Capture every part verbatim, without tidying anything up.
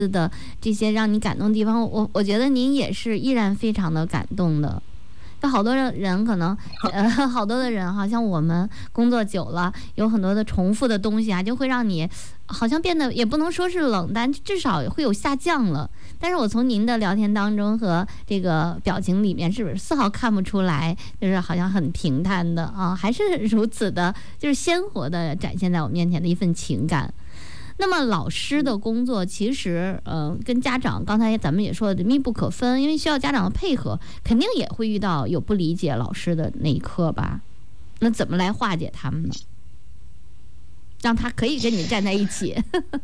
的这些让你感动的地方，我我觉得您也是依然非常的感动的。有好多人可能，呃，好多的人哈，像我们工作久了，有很多的重复的东西啊，就会让你好像变得也不能说是冷淡，至少会有下降了。但是我从您的聊天当中和这个表情里面，是不是丝毫看不出来，就是好像很平淡的啊，还是如此的，就是鲜活的展现在我面前的一份情感。那么老师的工作其实，呃，跟家长刚才咱们也说的密不可分，因为需要家长的配合，肯定也会遇到有不理解老师的那一刻吧？那怎么来化解他们呢？让他可以跟你站在一起。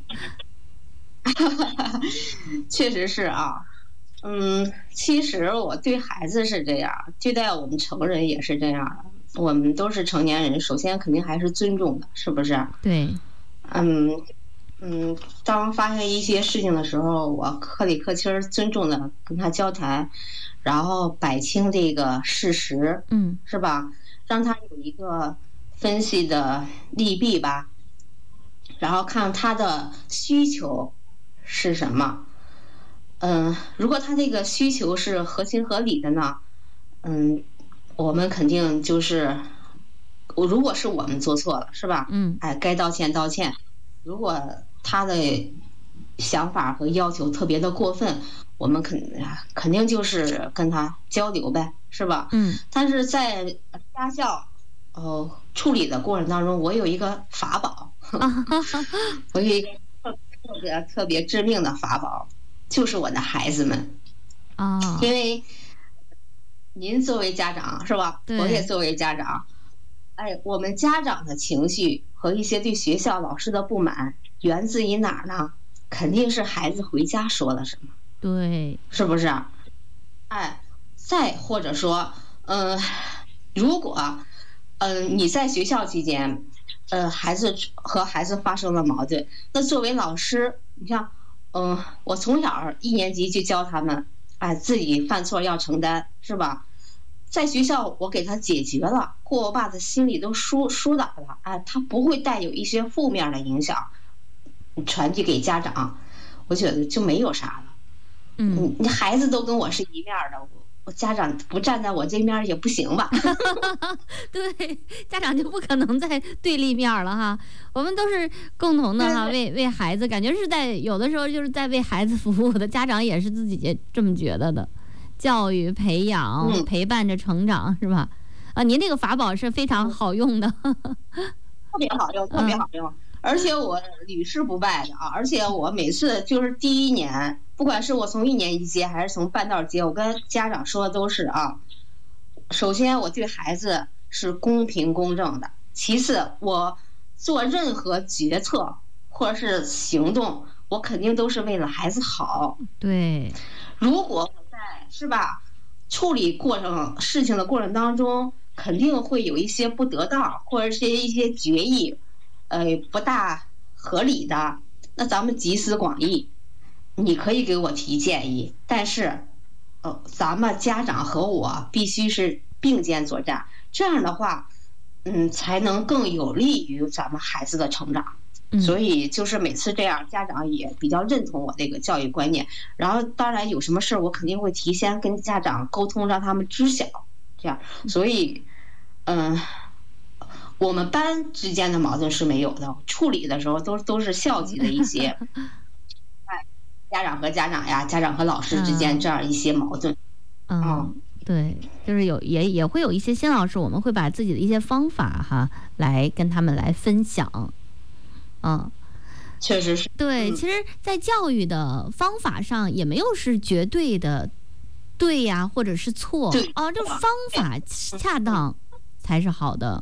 确实是啊，嗯，其实我对孩子是这样，对待我们成人也是这样的。我们都是成年人，首先肯定还是尊重的，是不是？ 对， 嗯。嗯，当发生一些事情的时候，我克里克钦尊重的跟他交谈，然后摆清这个事实， 嗯， 是吧？让他有一个分析的利弊吧，然后看他的需求是什么。嗯，如果他这个需求是合情合理的呢，嗯，我们肯定就是，如果是我们做错了，是吧？ 嗯， 哎，该道歉道歉。如果他的想法和要求特别的过分，我们肯肯定就是跟他交流呗，是吧？ 嗯。 但是在家校哦处理的过程当中，我有一个法宝，我有一个特特别特别致命的法宝，就是我的孩子们啊， 因为您作为家长是吧？我也作为家长。哎，我们家长的情绪和一些对学校老师的不满，源自于哪儿呢？肯定是孩子回家说了什么， 对， 是不是？哎，再或者说，嗯、呃，如果，嗯、呃，你在学校期间，呃，孩子和孩子发生了矛盾，那作为老师，你像，嗯、呃，我从小一年级就教他们，哎，自己犯错要承担，是吧？在学校我给他解决了，过把子心里都疏疏导了，哎，他不会带有一些负面的影响传递给家长，我觉得就没有啥了。 嗯， 你孩子都跟我是一面的，我我家长不站在我这面也不行吧？ 对，家长就不可能在对立面了哈。我们都是共同的哈，为为孩子，感觉是在有的时候就是在为孩子服务的，家长也是自己也这么觉得的。教育培养、嗯、陪伴着成长是吧？啊，您这个法宝是非常好用的， 特别好用，特别好用。嗯、而且我屡试不败的啊！而且我每次就是第一年，不管是我从一年级接还是从半道接，我跟家长说的都是啊。首先，我对孩子是公平公正的；其次，我做任何决策或者是行动，我肯定都是为了孩子好。 对， 如果是吧？处理过程事情的过程当中，肯定会有一些不得当，或者是一些决议，呃，不大合理的。那咱们集思广益，你可以给我提建议，但是，呃，咱们家长和我必须是并肩作战，这样的话，嗯，才能更有利于咱们孩子的成长。所以就是每次这样，家长也比较认同我这个教育观念。然后当然有什么事我肯定会提前跟家长沟通，让他们知晓。这样，所以，嗯，我们班之间的矛盾是没有的，处理的时候都都是校级的一些，哎，家长和家长呀，家长和老师之间这样一些矛盾。 嗯，嗯对，就是有也也会有一些新老师，我们会把自己的一些方法哈，来跟他们来分享。嗯， 确实是对。其实，在教育的方法上，也没有是绝对的对呀，或者是错啊。这方法恰当才是好的。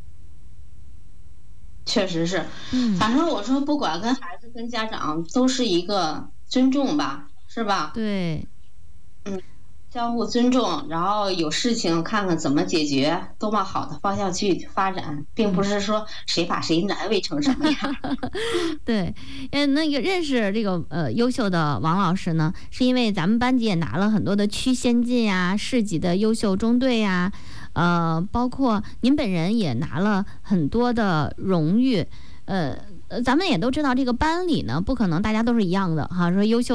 确实是，反正我说，不管跟孩子跟家长，都是一个尊重吧，是吧？ 对， 嗯。相互尊重，然后有事情看看怎么解决，都往好的方向去发展，并不是说谁把谁难为成什么样。 对，嗯，那个认识这个呃优秀的王老师呢，是因为咱们班级也拿了很多的区先进呀、市级的优秀中队呀，呃，包括您本人也拿了很多的荣誉，呃。 呃，咱们也都知道，这个班里呢，不可能大家都是一样的哈。说优秀